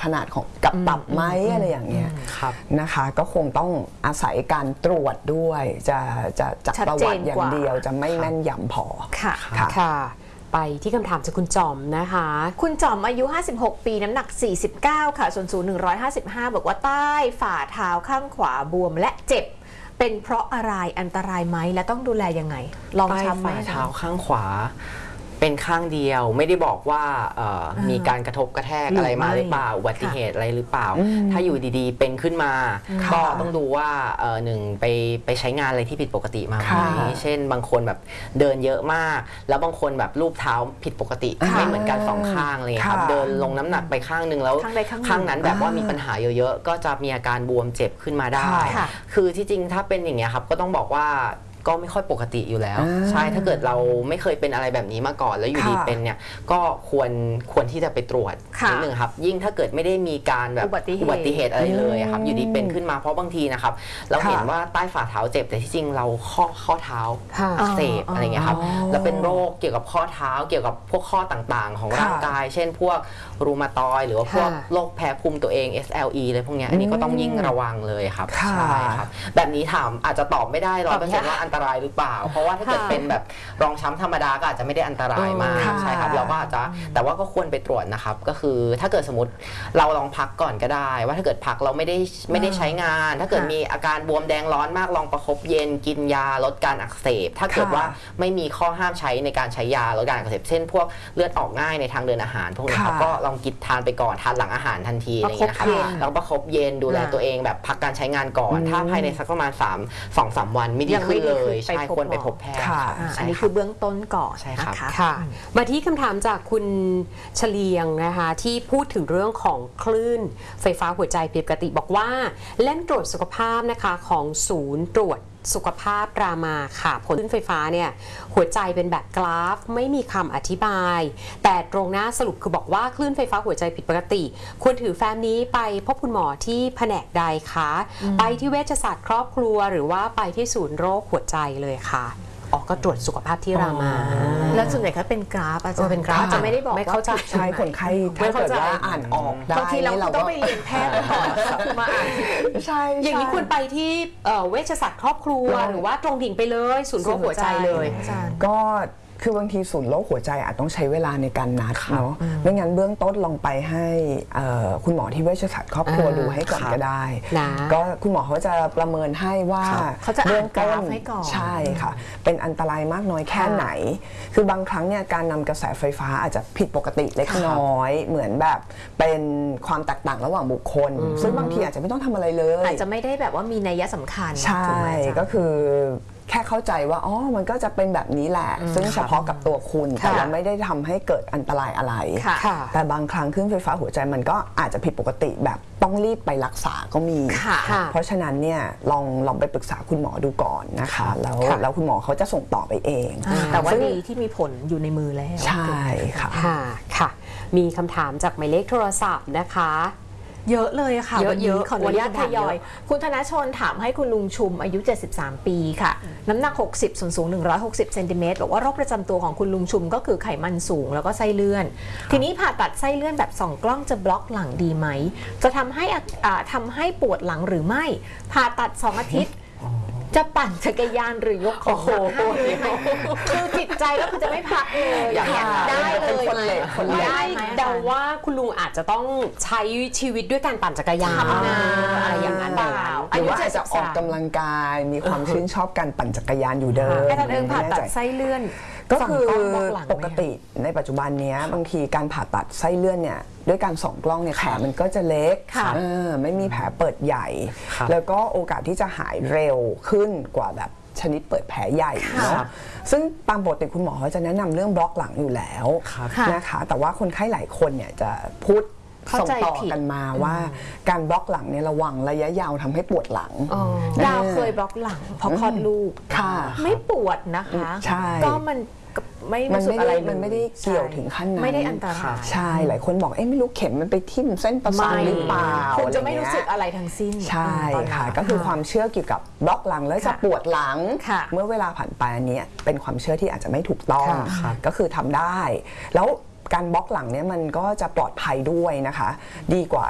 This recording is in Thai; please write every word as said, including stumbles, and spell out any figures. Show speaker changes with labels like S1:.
S1: นาดของกับตับไหมอะไรอย่างเงี้ยนะคะก็คงต้องอาศัยการตรวจด้วยจะจะจากประวัติอย่างเดียวจะไม่แม่นยำพอ
S2: ค่ะ
S3: ค่ะไปที่คำถามจากคุณจอมนะคะ
S2: คุณจอมอายุห้าสิบหกปีน้ำหนักสี่สิบเก้าค่ะส่วนสูงหนึ่งร้อยห้าสิบห้าบอกว่าใต้ฝ่าเท้าข้างขวาบวมและเจ็บเป็นเพราะอะไรอันตรายไหมและต้องดูแลยังไงลองช้ำไหม
S4: ฝ่าเท้าข้างขวาเป็นข้างเดียวไม่ได้บอกว่ามีการกระทบกระแทกอะไรมาหรือเปล่าอุบัติเหตุอะไรหรือเปล่าถ้าอยู่ดีๆเป็นขึ้นมาก็ต้องดูว่าหนึ่งไปไปใช้งานอะไรที่ผิดปกติมาไหมเช่นบางคนแบบเดินเยอะมากแล้วบางคนแบบรูปเท้าผิดปกติไม่เหมือนกันสองข้างเลยครับเดินลงน้ำหนักไปข้างหนึ่งแล้วข้างนั้นแบบว่ามีปัญหาเยอะๆก็จะมีอาการบวมเจ็บขึ้นมาได้คือที่จริงถ้าเป็นอย่างเงี้ยครับก็ต้องบอกว่าก็ไม่ค่อยปกติอยู่แล้วใช่ถ้าเกิดเราไม่เคยเป็นอะไรแบบนี้มาก่อนแล้วอยู่ดีเป็นเนี่ยก็ควรควรที่จะไปตรวจนิดนึงครับยิ่งถ้าเกิดไม่ได้มีการแบบอุบัติเหตุอะไรเลยครับอยู่ดีเป็นขึ้นมาเพราะบางทีนะครับเราเห็นว่าใต้ฝ่าเท้าเจ็บแต่ที่จริงเราข้อข้อเท้าอักเสบอะไรเงี้ยครับแล้วเป็นโรคเกี่ยวกับข้อเท้าเกี่ยวกับพวกข้อต่างๆของร่างกายเช่นพวกรูมาตอยหรือว่าพวกโรคแพ้ภูมิตัวเอง เอส แอล อี อะไรพวกนี้อันนี้ก็ต้องยิ่งระวังเลยครับใช่ครับแบบนี้ถามอาจจะตอบไม่ได้ร้อยเปอร์เซ็นต์ว่าอันตรายหรือเปล่าเพราะว่าถ้าเกิดเป็นแบบรองช้ำธรรมดาก็อาจจะไม่ได้อันตรายมากใช่ครับเราก็อาจจะแต่ว่าก็ควรไปตรวจนะครับก็คือถ้าเกิดสมมติเราลองพักก่อนก็ได้ว่าถ้าเกิดพักเราไม่ได้ไม่ได้ใช้งานถ้าเกิดมีอาการบวมแดงร้อนมากลองประคบเย็นกินยาลดการอักเสบถ้าเกิดว่าไม่มีข้อห้ามใช้ในการใช้ยาลดการอักเสบเช่นพวกเลือดออกง่ายในทางเดินอาหารพวกนี้ครับก็ลองกินทานไปก่อนทานหลังอาหารทันทีอะไรอย่างเงี้ยครับแล้วประคบเย็นดูแลตัวเองแบบพักการใช้งานก่อนถ้าภายในสักประมาณสาม สอง สามวันไม่ดีขึ้นเลยใช่ควรไปพบแพทย์
S2: อันนี้คือเบื้องต้นก่อน
S4: ใช่ครับ
S3: ค่ะมาที่คำถามจากคุณเฉลียงนะคะที่พูดถึงเรื่องของคลื่นไฟฟ้าหัวใจผิดปกติบอกว่าเล่นตรวจสุขภาพนะคะของศูนย์ตรวจสุขภาพรามาค่ะผลคลื่นไฟฟ้าเนี่ยหัวใจเป็นแบบกราฟไม่มีคำอธิบายแต่ตรงหน้าสรุปคือบอกว่าคลื่นไฟฟ้าหัวใจผิดปกติควรถือแฟ้มนี้ไปพบคุณหมอที่แผนกใดคะไปที่เวชศาสตร์ครอบครัวหรือว่าไปที่ศูนย์โรคหัวใจเลยค่ะออกก็ตรวจสุขภาพที่รามา
S2: แล้วส่วนใหญ่ก็เป็นกราฟอาจจะ
S3: เป็นกราฟ
S2: จะไม่ได้บอก
S3: ไม่เข้าใจ
S1: ใช่คนไข้ถ้าเกิดว่าอ่านออกได้
S2: บางทีเราต้องไปเรียนแพทย์ก่อนมาอ่าน
S1: ใช่
S3: อย่างนี้คุณไปที่เวชศาสตร์ครอบครัวหรือว่าตรงดิ่งไปเลยศูนย์โรคหัวใจเลย
S1: ก็คือบางทีศูนย์โรคหัวใจอาจต้องใช้เวลาในการนัดเนาะไม่งั้นเบื้องต้นลองไปให้คุณหมอที่เวชศาสตร์ครอบครัวดูให้ก่อนก็ได้ก็คุณหมอเขาจะประเมินให้ว่า
S2: เบื้
S1: องต้นใช่ค่ะเป็นอันตรายมากน้อยแค่ไหนคือบางครั้งเนี่ยการนำกระแสไฟฟ้าอาจจะผิดปกติเล็กน้อยเหมือนแบบเป็นความแตกต่างระหว่างบุคคลซึ่งบางทีอาจจะไม่ต้องทำอะไรเลย
S2: อาจจะไม่ได้แบบว่ามีนัยสำคัญ
S1: ใช่ก็คือแค่เข้าใจว่าอ๋อมันก็จะเป็นแบบนี้แหละซึ่งเฉพาะกับตัวคุณแต่ว่าไม่ได้ทำให้เกิดอันตรายอะไรแต่บางครั้งคลื่นไฟฟ้าหัวใจมันก็อาจจะผิดปกติแบบต้องรีบไปรักษาก็มีเพราะฉะนั้นเนี่ยลองลองไปปรึกษาคุณหมอดูก่อนนะคะแล้วแล้วคุณหมอเขาจะส่งต่อไปเอง
S2: แต่ว่าดีที่มีผลอยู่ในมือแล้ว
S1: ใช่ค่ะ
S3: ค่ะมีคำถามจากหมายเลขโทรศัพท์นะคะ
S2: เยอะเลยค่ะวันนี้ขออนุญาตทยอยคุณธนชนถามให้คุณลุงชุมอายุเจ็ดสิบสามปีค่ะน้ำหนักหกสิบส่วนสูงหนึ่งร้อยหกสิบเซนติเมตรบอกว่าโรคประจำตัวของคุณลุงชุมก็คือไขมันสูงแล้วก็ไส้เลื่อนทีนี้ผ่าตัดไส้เลื่อนแบบส่องกล้องจะบล็อกหลังดีไหมจะทำให้ทำให้ปวดหลังหรือไม่ผ่าตัดสองอาทิตย์จะปั่นจักรยานหรือยกของหนักได้ไหมคือจิตใจแล้วคือจะไม่พักเลยอย่างนี้ได้เลย
S1: คนเล็กคนเล็ก
S3: ได้เดาว่าคุณลุงอาจจะต้องใช้ชีวิตด้วยการปั่นจักรยานอะไรอย่างนั้น
S1: หรือว่าอาจจะออกกำลังกายมีความชื่นชอบการปั่นจักรยานอยู่เดิม
S2: อาจารย์เอิงผ่าตัดไส้เลื่อน
S1: ก็คือปกติในปัจจุบันนี้บางทีการผ่าตัดไส้เลื่อนเนี่ยด้วยการส่องกล้องเนี่ยแผลมันก็จะเล็กไม่มีแผลเปิดใหญ่แล้วก็โอกาสที่จะหายเร็วขึ้นกว่าแบบชนิดเปิดแผลใหญ่เนาะซึ่งตามปกติคุณหมอเขาจะแนะนำเรื่องบล็อกหลังอยู่แล้วนะคะแต่ว่าคนไข้หลายคนเนี่ยจะพูดส่งต่อกันมาว่าการบล็อกหลังเนี่ยระวังระยะยาวทำให้ปวดหลัง
S2: ดาวเคยบล็อกหลังเพราะคลอดลูกไม่ปวดนะคะก็มันไม่รู้สึกอะไร
S1: มันไม่ได้เกี่ยวถึงขั้นนั้น
S2: ไม่ได้อันตราย
S1: ใช่หลายคนบอกเอ๊ะไม่รู้เข็มมันไปทิ่มเส้นประสาทหรือเปล่า
S2: คุณจะไม่รู้สึกอะไรทั้งสิ้น
S1: ใช่ค่ะก็คือความเชื่อเกี่ยวกับบล็อกหลังแล้วจะปวดหลังเมื่อเวลาผ่านไปอันนี้เป็นความเชื่อที่อาจจะไม่ถูกต้องก็คือทำได้แล้วการบล็อกหลังเนี่ยมันก็จะปลอดภัยด้วยนะคะดีกว่า